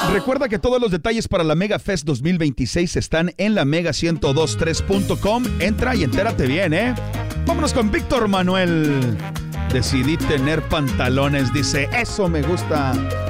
Recuerda que todos los detalles para la Mega Fest 2026 están en la mega1023.com. Entra y entérate bien, ¿eh? Vámonos con Víctor Manuel. Decidí tener pantalones, dice, eso me gusta.